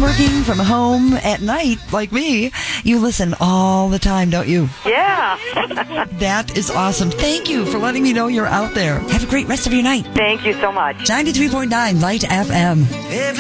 working from home at night, like me, you listen all the time, don't you? Yeah. That is awesome. Thank you for letting me know you're out there. Have a great rest of your night. Thank you so much. 93.9 Light FM.